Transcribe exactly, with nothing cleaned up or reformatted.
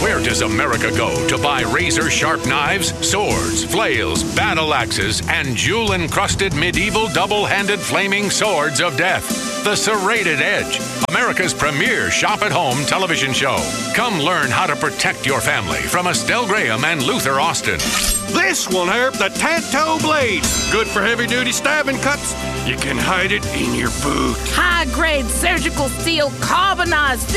Where does America go to buy razor-sharp knives, swords, flails, battle axes, and jewel-encrusted medieval double-handed flaming swords of death? The Serrated Edge, America's premier shop-at-home television show. Come learn how to protect your family from Estelle Graham and Luther Austin. This one, Herb, the Tanto Blade. Good for heavy-duty stabbing cuts. You can hide it in your boot. High-grade surgical steel carbonized